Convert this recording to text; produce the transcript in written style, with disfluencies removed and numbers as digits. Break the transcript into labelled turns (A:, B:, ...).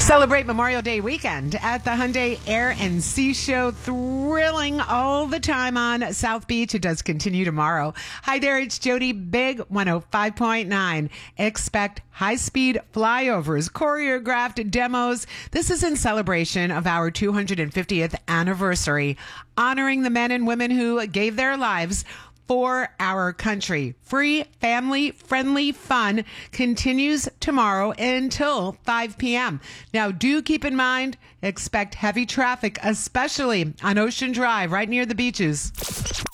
A: Celebrate Memorial Day weekend at the Hyundai Air and Sea Show. Thrilling all the time on South Beach. It does continue tomorrow. Hi there, it's Jody. Big 105.9. Expect high-speed flyovers, choreographed demos. This is in celebration of our 250th anniversary, honoring the men and women who gave their lives for our country. Free, family-friendly fun continues tomorrow until 5 p.m. Now, do keep in mind, expect heavy traffic, especially on Ocean Drive, right near the beaches.